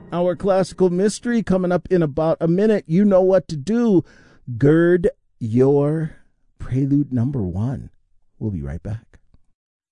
Our classical mystery coming up in about a minute. You know what to do. Gird your prelude number 1. We'll be right back.